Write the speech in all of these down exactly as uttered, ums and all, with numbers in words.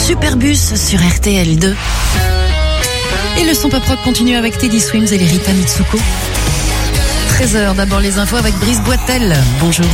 Superbus sur R T L deux. Et le son pop rock continue avec Teddy Swims et les Rita Mitsuko. treize heures, d'abord les infos avec Brice Boitel. Bonjour.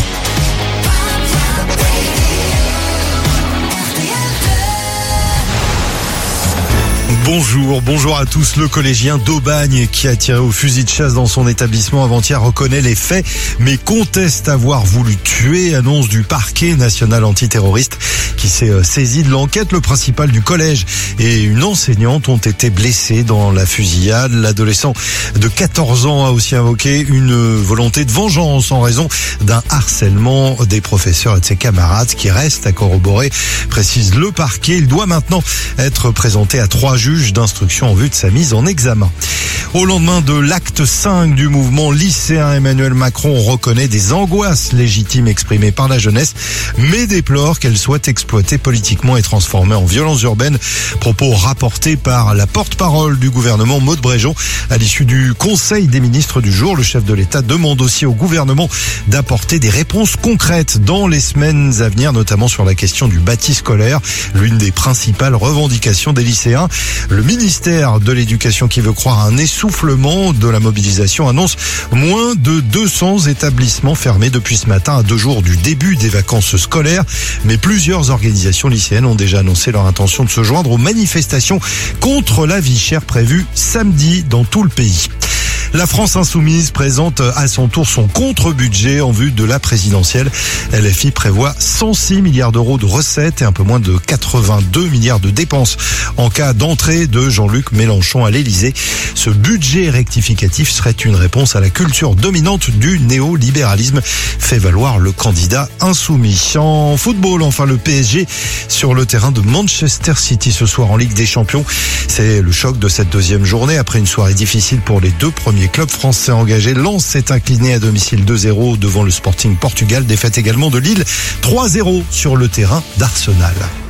Bonjour, bonjour à tous. Le collégien d'Aubagne qui a tiré au fusil de chasse dans son établissement avant-hier reconnaît les faits, mais conteste avoir voulu tuer, annonce du parquet national antiterroriste qui s'est saisi de l'enquête. Le principal du collège et une enseignante ont été blessés dans la fusillade. L'adolescent de quatorze ans a aussi invoqué une volonté de vengeance en raison d'un harcèlement des professeurs et de ses camarades, qui reste à corroborer, précise le parquet. Il doit maintenant être présenté à trois juges d'instruction en vue de sa mise en examen. Au lendemain de l'acte cinq du mouvement lycéen, Emmanuel Macron reconnaît des angoisses légitimes exprimées par la jeunesse, mais déplore qu'elle soit exploitée politiquement et transformée en violence urbaine. Propos rapportés par la porte-parole du gouvernement, Maud Bréjon, à l'issue du Conseil des ministres du jour. Le chef de l'État demande aussi au gouvernement d'apporter des réponses concrètes dans les semaines à venir, notamment sur la question du bâti scolaire, l'une des principales revendications des lycéens. Le ministère de l'Éducation, qui veut croire à un essoufflement de la mobilisation, annonce moins de deux cents établissements fermés depuis ce matin, à deux jours du début des vacances scolaires. Mais plusieurs organisations lycéennes ont déjà annoncé leur intention de se joindre aux manifestations contre la vie chère prévues samedi dans tout le pays. La France insoumise présente à son tour son contre-budget en vue de la présidentielle. L F I prévoit cent six milliards d'euros de recettes et un peu moins de quatre-vingt-deux milliards de dépenses en cas d'entrée de Jean-Luc Mélenchon à l'Élysée. Ce budget rectificatif serait une réponse à la culture dominante du néolibéralisme, fait valoir le candidat insoumis. En football, enfin, le P S G sur le terrain de Manchester City ce soir en Ligue des Champions. C'est le choc de cette deuxième journée. Après une soirée difficile pour les deux premiers clubs français engagés, Lens s'est incliné à domicile deux zéro devant le Sporting Portugal. Défaite également de Lille trois zéro sur le terrain d'Arsenal.